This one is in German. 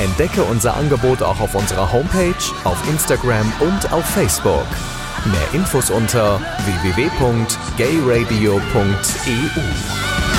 Entdecke unser Angebot auch auf unserer Homepage, auf Instagram und auf Facebook. Mehr Infos unter www.gayradio.eu.